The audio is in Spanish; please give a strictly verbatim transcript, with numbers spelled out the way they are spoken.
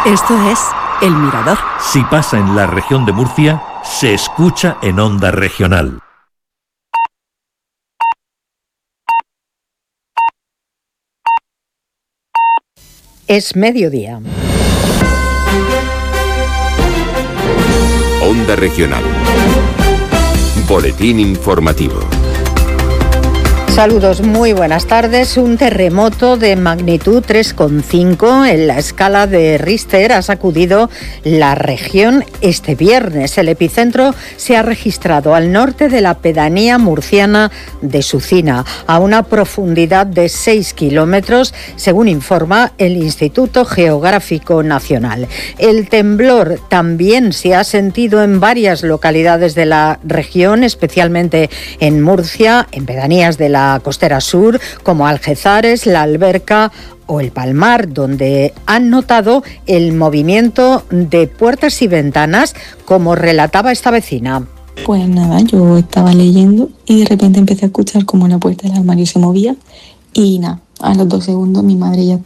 Esto es El Mirador. Si pasa en la región de Murcia, se escucha en Onda Regional. Es mediodía. Onda Regional. Boletín informativo. Saludos, muy buenas tardes. Un terremoto de magnitud tres coma cinco en la escala de Richter ha sacudido la región este viernes. El epicentro se ha registrado al norte de la pedanía murciana de Sucina, a una profundidad de seis kilómetros, según informa el Instituto Geográfico Nacional. El temblor también se ha sentido en varias localidades de la región, especialmente en Murcia, en pedanías de la costera sur, como Algezares, La Alberca o El Palmar, donde han notado el movimiento de puertas y ventanas, como relataba esta vecina. Pues nada, yo estaba leyendo y de repente empecé a escuchar como la puerta del armario se movía y nada, a los dos segundos mi madre ya